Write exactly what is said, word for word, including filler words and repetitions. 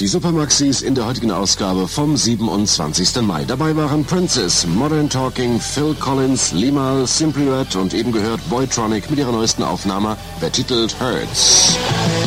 Die Supermaxis in der heutigen Ausgabe vom siebenundzwanzigsten Mai. Dabei waren Princess, Modern Talking, Phil Collins, Lima, Simply Red und eben gehört Boytronic mit ihrer neuesten Aufnahme betitelt Hurts.